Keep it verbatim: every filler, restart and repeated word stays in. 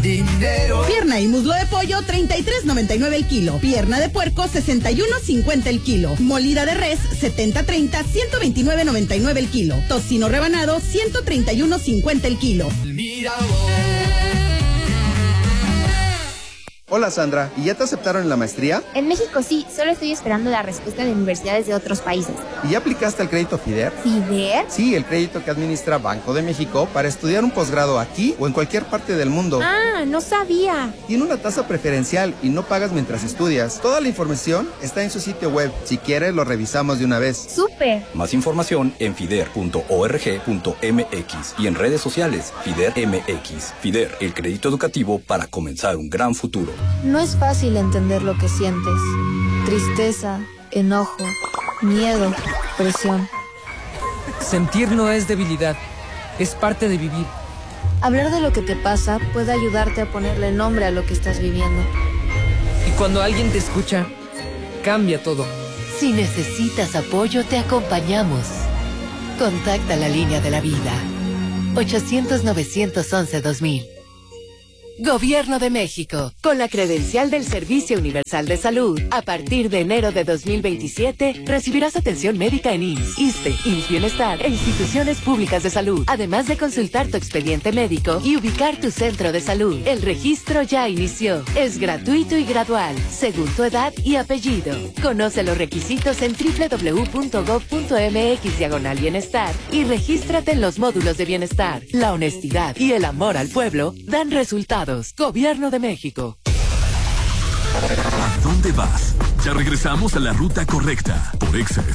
dinero. Pierna y muslo de pollo, treinta y tres noventa y nueve el kilo. Pierna de puerco, sesenta y uno cincuenta el kilo. Molida de res, setenta treinta, ciento veintinueve noventa y nueve el kilo. Tocino rebanado, ciento treinta y uno cincuenta el kilo. Mira vos. Hola Sandra, ¿y ya te aceptaron en la maestría? En México sí, solo estoy esperando la respuesta de universidades de otros países. ¿Y ya aplicaste al crédito FIDER? ¿FIDER? Sí, el crédito que administra Banco de México para estudiar un posgrado aquí o en cualquier parte del mundo. Ah, no sabía. Tiene una tasa preferencial y no pagas mientras estudias. Toda la información está en su sitio web. Si quieres, lo revisamos de una vez. ¡Súper! Más información en fider punto org punto m x y en redes sociales FIDER M X. FIDER, el crédito educativo para comenzar un gran futuro. No es fácil entender lo que sientes. Tristeza, enojo, miedo, presión. Sentir no es debilidad, es parte de vivir. Hablar de lo que te pasa puede ayudarte a ponerle nombre a lo que estás viviendo. Y cuando alguien te escucha, cambia todo. Si necesitas apoyo, te acompañamos. Contacta la línea de la vida. ochocientos, novecientos once, dos mil. Gobierno de México. Con la credencial del Servicio Universal de Salud, a partir de enero de dos mil veintisiete, recibirás atención médica en I M S S, ISSSTE, I M S S Bienestar e instituciones públicas de salud, además de consultar tu expediente médico y ubicar tu centro de salud. El registro ya inició. Es gratuito y gradual, según tu edad y apellido. Conoce los requisitos en doble u doble u doble u punto gob punto m x diagonal bienestar y regístrate en los módulos de bienestar. La honestidad y el amor al pueblo dan resultados. Gobierno de México. ¿A dónde vas? Ya regresamos a la ruta correcta por Exa F M.